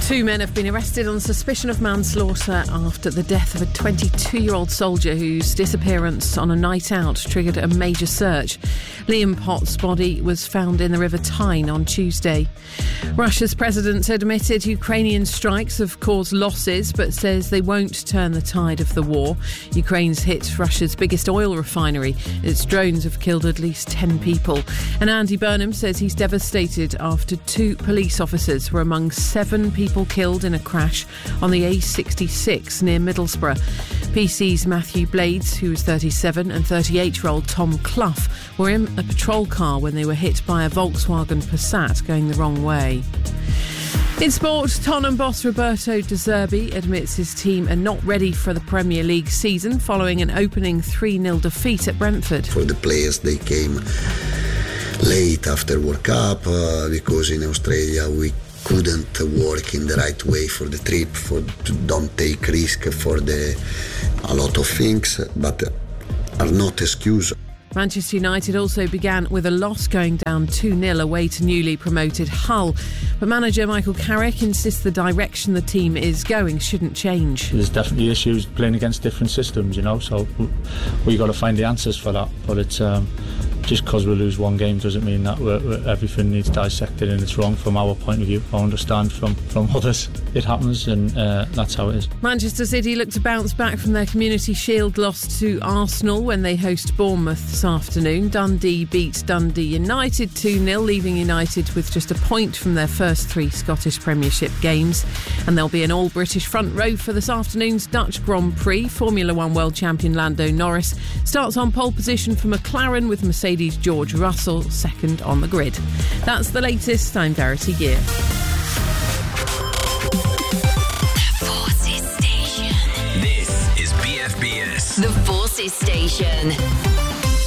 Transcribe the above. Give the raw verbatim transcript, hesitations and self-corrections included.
Two men have been arrested on suspicion of manslaughter after the death of a twenty-two-year-old soldier whose disappearance on a night out triggered a major search. Liam Potts' body was found in the River Tyne on Tuesday. Russia's president admitted Ukrainian strikes have caused losses, but says they won't turn the tide of the war. Ukraine's hit Russia's biggest oil refinery. Its drones have killed at least ten people. And Andy Burnham says he's devastated after two police officers were among seven people killed in a crash on the A sixty-six near Middlesbrough. P C's Matthew Blades, who was thirty-seven, and thirty-eight-year-old Tom Clough were in a patrol car when they were hit by a Volkswagen Passat going the wrong way. In sport, Tottenham boss Roberto De Zerbi admits his team are not ready for the Premier League season following an opening three nil defeat at Brentford. For the players, they came late after World Cup uh, because in Australia we couldn't work in the right way for the trip, for to don't take risk for the a lot of things, but are not excuse. Manchester United also began with a loss, going down two nil away to newly promoted Hull. But manager Michael Carrick insists the direction the team is going shouldn't change. There's definitely issues playing against different systems, you know, so we've got to find the answers for that. But it's um, just because we lose one game doesn't mean that we're, we're, everything needs dissected and it's wrong from our point of view. I understand from, from others it happens, and uh, that's how it is. Manchester City look to bounce back from their Community Shield loss to Arsenal when they host Bournemouth this afternoon. Dundee beat Dundee United two nil, leaving United with just a point from their first three Scottish Premiership games. And there'll be an all-British front row for this afternoon's Dutch Grand Prix. Formula One world champion Lando Norris starts on pole position for McLaren, with Mercedes' George Russell second on the grid. That's the latest. I'm Verity Gear. The Forces Station. This is B F B S. The Forces Station.